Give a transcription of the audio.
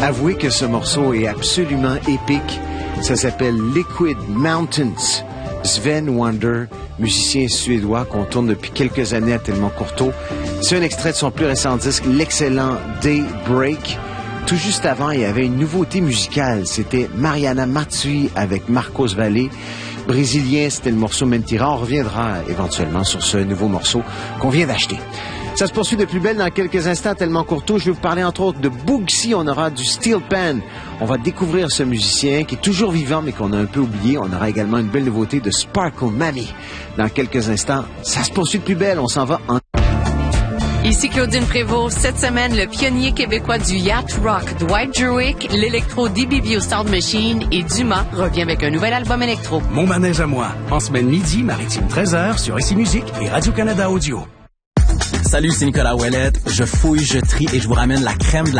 Avouez que ce morceau est absolument épique. Ça s'appelle Liquid Mountains. Sven Wonder, musicien suédois qu'on tourne depuis quelques années à Telmont-Courtauld. C'est un extrait de son plus récent disque, l'excellent Daybreak. Tout juste avant, il y avait une nouveauté musicale. C'était Mariana Matsui avec Marcos Valle. Brésilien, c'était le morceau Mentira. On reviendra éventuellement sur ce nouveau morceau qu'on vient d'acheter. Ça se poursuit de plus belle dans quelques instants, tellement courto. Je vais vous parler entre autres de Boogsy. On aura du Steel Pan. On va découvrir ce musicien qui est toujours vivant mais qu'on a un peu oublié. On aura également une belle nouveauté de Sparkle Mammy. Dans quelques instants, ça se poursuit de plus belle. On s'en va en... Ici Claudine Prévost. Cette semaine, le pionnier québécois du yacht rock, Dwight Druick, l'électro DBBO Sound Machine et Dumas revient avec un nouvel album électro. Mon manège à moi. En semaine midi, maritime 13h sur ICI Musique et Radio-Canada Audio. Salut, c'est Nicolas Ouellette. Je fouille, je trie et je vous ramène la crème de la